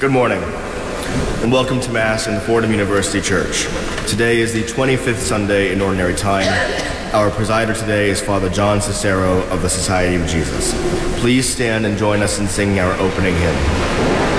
Good morning, and welcome to Mass in the Fordham University Church. Today is the 25th Sunday in Ordinary Time. Our presider today is Father John Cicero of the Society of Jesus. Please stand and join us in singing our opening hymn.